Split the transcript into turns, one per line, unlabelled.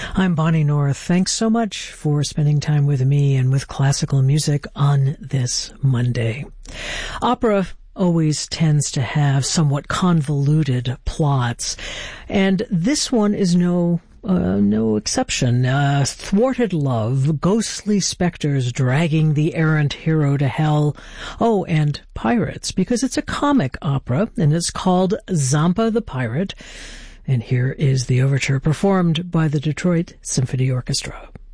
I'm Bonnie North. Thanks so much for spending time with me and with classical music on this Monday. Opera always tends to have somewhat convoluted plots, and this one is no exception. Thwarted love, ghostly specters dragging the errant hero to hell. Oh, and pirates, because it's a comic opera, and it's called Zampa the Pirate. And here is the overture performed by the Detroit Symphony Orchestra.